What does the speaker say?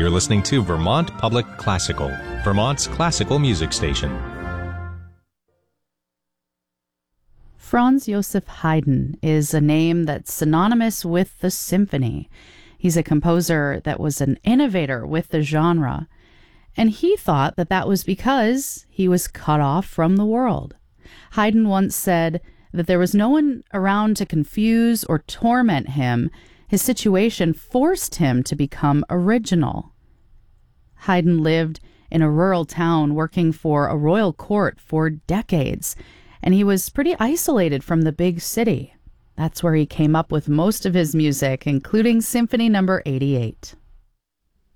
You're listening to Vermont Public Classical, Vermont's classical music station. Franz Joseph Haydn is a name that's synonymous with the symphony. He's a composer that was an innovator with the genre, and he thought that that was because he was cut off from the world. Haydn once said that there was no one around to confuse or torment him. His situation forced him to become original. Haydn lived in a rural town working for a royal court for decades, and he was pretty isolated from the big city. That's where he came up with most of his music, including Symphony No. 88.